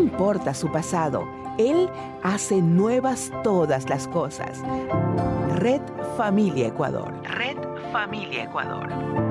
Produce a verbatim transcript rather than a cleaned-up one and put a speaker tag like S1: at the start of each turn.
S1: importa su pasado, Él hace nuevas todas las cosas. Red Familia Ecuador. Red Familia Ecuador.